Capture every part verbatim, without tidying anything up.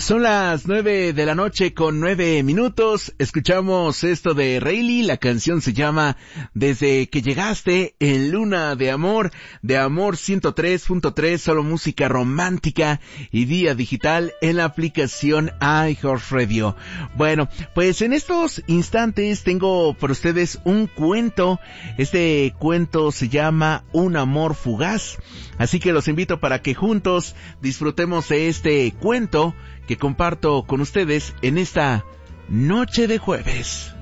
Son las nueve de la noche con nueve minutos. Escuchamos esto de Rayleigh. La canción se llama Desde que llegaste en Luna de Amor, de Amor ciento tres punto tres, solo música romántica y vía digital en la aplicación iHeartRadio. Bueno, pues en estos instantes tengo para ustedes un cuento. Este cuento se llama Un amor fugaz. Así que los invito para que juntos disfrutemos de este cuento que comparto con ustedes en esta noche de jueves.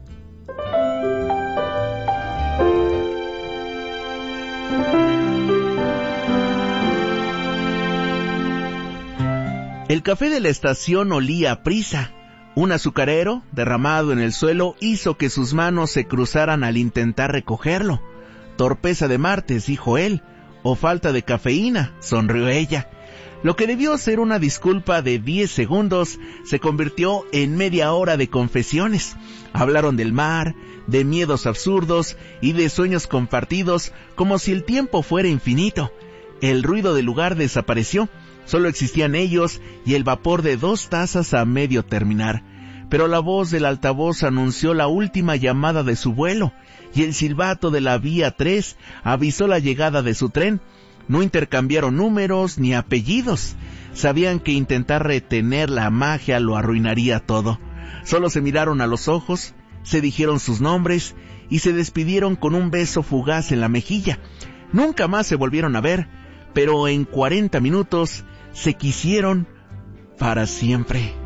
El café de la estación olía a prisa. Un azucarero, derramado en el suelo, hizo que sus manos se cruzaran al intentar recogerlo. Torpeza de martes, dijo él, o falta de cafeína, sonrió ella. Lo que debió ser una disculpa de diez segundos se convirtió en media hora de confesiones. Hablaron del mar, de miedos absurdos y de sueños compartidos como si el tiempo fuera infinito. El ruido del lugar desapareció, solo existían ellos y el vapor de dos tazas a medio terminar. Pero la voz del altavoz anunció la última llamada de su vuelo y el silbato de la vía tres avisó la llegada de su tren. No intercambiaron números ni apellidos. Sabían que intentar retener la magia lo arruinaría todo. Solo se miraron a los ojos, se dijeron sus nombres y se despidieron con un beso fugaz en la mejilla. Nunca más se volvieron a ver, pero en cuarenta minutos se quisieron para siempre.